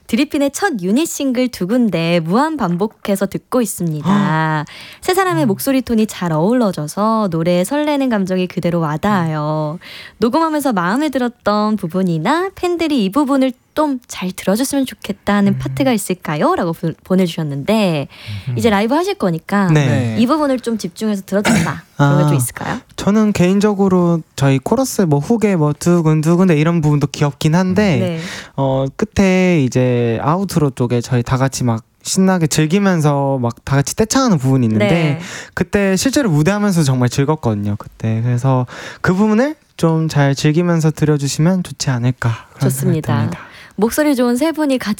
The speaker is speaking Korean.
드리핀의 첫 유닛 싱글 두 군데 무한 반복해서 듣고 있습니다. 세 사람의 목소리 톤이 잘 어우러져서 노래에 설레는 감정이 그대로 와닿아요. 녹음하면서 마음에 들었던 부분이나 팬들이 이 부분을 좀 잘 들어줬으면 좋겠다 하는 파트가 있을까요? 라고 보내주셨는데 이제 라이브 하실 거니까 네. 이 부분을 좀 집중해서 들어줬다 그런 게 좀 있을까요? 저는 개인적으로 저희 코러스 뭐 훅에 뭐 두근두근 이런 부분도 귀엽긴 한데 끝에 이제 아우트로 쪽에 저희 다 같이 막 신나게 즐기면서 막 다 같이 떼창하는 부분이 있는데 그때 실제로 무대하면서 정말 즐겁거든요. 그때 그래서 그 부분을 좀 잘 즐기면서 들려주시면 좋지 않을까. 좋습니다. 목소리 좋은 세 분이 같이